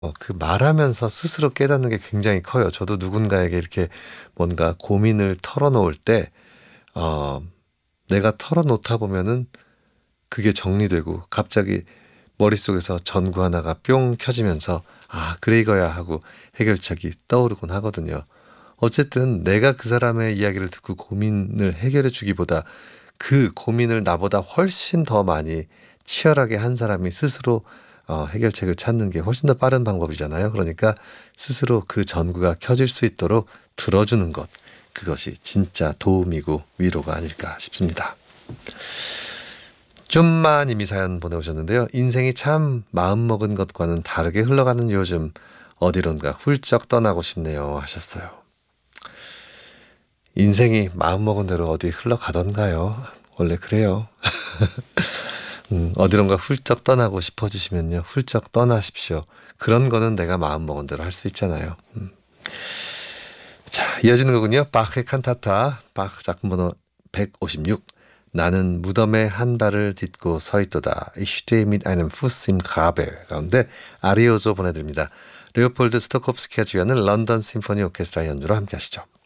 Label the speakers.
Speaker 1: 그 말하면서 스스로 깨닫는 게 굉장히 커요. 저도 누군가에게 이렇게 뭔가 고민을 털어놓을 때, 어, 내가 털어놓다 보면은 그게 정리되고 갑자기 머릿속에서 전구 하나가 뿅 켜지면서 아, 그래 이거야 하고 해결책이 떠오르곤 하거든요. 어쨌든 내가 그 사람의 이야기를 듣고 고민을 해결해 주기보다 그 고민을 나보다 훨씬 더 많이 치열하게 한 사람이 스스로 해결책을 찾는 게 훨씬 더 빠른 방법이잖아요. 그러니까 스스로 그 전구가 켜질 수 있도록 들어주는 것. 그것이 진짜 도움이고 위로가 아닐까 싶습니다. 쫌마님이 사연 보내오셨는데요. 인생이 참 마음먹은 것과는 다르게 흘러가는 요즘 어디론가 훌쩍 떠나고 싶네요 하셨어요. 인생이 마음먹은 대로 어디 흘러가던가요? 원래 그래요. 어디론가 훌쩍 떠나고 싶어지시면요. 훌쩍 떠나십시오. 그런 거는 내가 마음먹은 대로 할 수 있잖아요. 자, 이어지는 거군요. 바흐의 칸타타, 바흐 작품번호 156. 나는 무덤에 한 발을 딛고 서 있도다. Ich stehe mit einem Fuß im Grabe 가운데 아리오조 보내드립니다. 레오폴드 스토콥스키가 주연은 런던 심포니 오케스트라 연주로 함께 하시죠.